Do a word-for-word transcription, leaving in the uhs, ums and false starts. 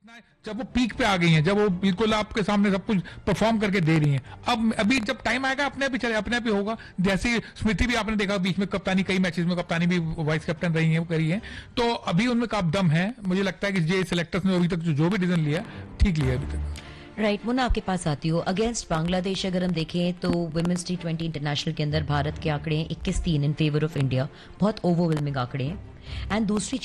जब वो पीक पे आ गई हैं, जब वो बिल्कुल आपके सामने सब कुछ परफॉर्म करके दे रही हैं, अब अभी जब टाइम आएगा अपने आप ही चले, अपने आप ही होगा। जैसे स्मृति भी आपने देखा बीच में कप्तानी, कई मैचेस में कप्तानी भी वाइस कैप्टन रही है, करी है, तो अभी उनमें काफ दम है। मुझे लगता है कि जे सिलेक्टर्स ने अभी तक जो, जो भी डिसीजन लिया ठीक लिया अभी तक। राइट, मुन्ना आपके पास आती हो। अगेंस्ट बांग्लादेश अगर हम देखें तो वुमेन्स टी ट्वेंटी इंटरनेशनल के अंदर भारत के आंकड़े हैं इक्कीस तीन इन फेवर ऑफ इंडिया, बहुत ओवरवेलमिंग आंकड़े हैं। एंड दूसरी